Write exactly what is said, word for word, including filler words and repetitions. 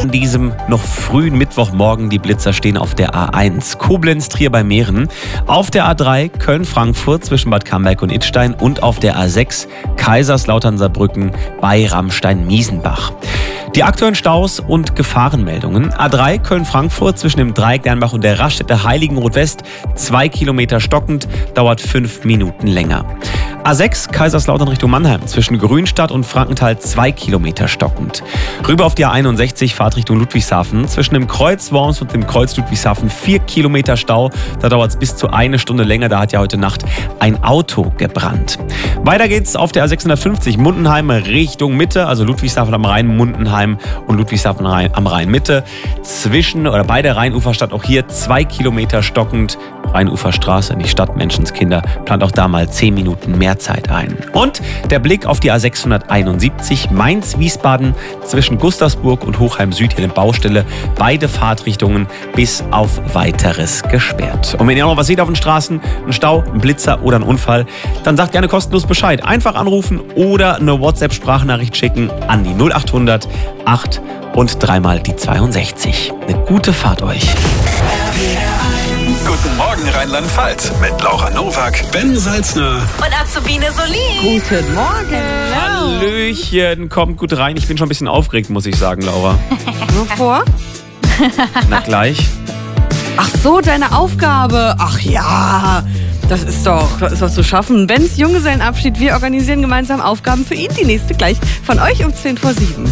An diesem noch frühen Mittwochmorgen, die Blitzer stehen auf der A eins Koblenz-Trier bei Mähren, auf der A drei Köln-Frankfurt zwischen Bad Camberg und Idstein und auf der A sechs Kaiserslautern-Saarbrücken bei Ramstein-Miesenbach. Die aktuellen Staus und Gefahrenmeldungen. A drei Köln-Frankfurt zwischen dem Dreieck Dernbach und der Raststätte Heiligenroth-West, zwei Kilometer stockend, dauert fünf Minuten länger. A sechs Kaiserslautern Richtung Mannheim zwischen Grünstadt und Frankenthal, zwei Kilometer stockend. Rüber auf die A einundsechzig Fahrt Richtung Ludwigshafen zwischen dem Kreuz Worms und dem Kreuz Ludwigshafen, vier Kilometer Stau. Da dauert es bis zu eine Stunde länger. Da hat ja heute Nacht ein Auto gebrannt. Weiter geht's auf der A sechshundertfünfzig Mundenheim Richtung Mitte, also Ludwigshafen am Rhein, Mundenheim und Ludwigshafen am Rhein Mitte. Zwischen oder bei der Rheinuferstadt auch hier zwei Kilometer stockend. Rheinuferstraße, nicht Stadt, Menschenskinder, plant auch da mal zehn Minuten mehr Zeit ein. Und der Blick auf die A sechshunderteinundsiebzig Mainz-Wiesbaden zwischen Gustavsburg und Hochheim Süd, hier eine Baustelle. Beide Fahrtrichtungen bis auf Weiteres gesperrt. Und wenn ihr noch was seht auf den Straßen, einen Stau, einen Blitzer oder einen Unfall, dann sagt gerne kostenlos Bescheid. Einfach anrufen oder eine WhatsApp-Sprachnachricht schicken an die null achthundert acht und dreimal die zweiundsechzig. Eine gute Fahrt euch. Guten Morgen Rheinland-Pfalz mit Laura Nowak, Ben Salzner und Azubine Solin. Guten Morgen. Hallöchen, kommt gut rein. Ich bin schon ein bisschen aufgeregt, muss ich sagen, Laura. Wovor? Na gleich. Ach so, deine Aufgabe. Ach ja, das ist doch, das ist doch zu schaffen. Bens Junggesellenabschied, wir organisieren gemeinsam Aufgaben für ihn. Die nächste gleich von euch um zehn vor sieben.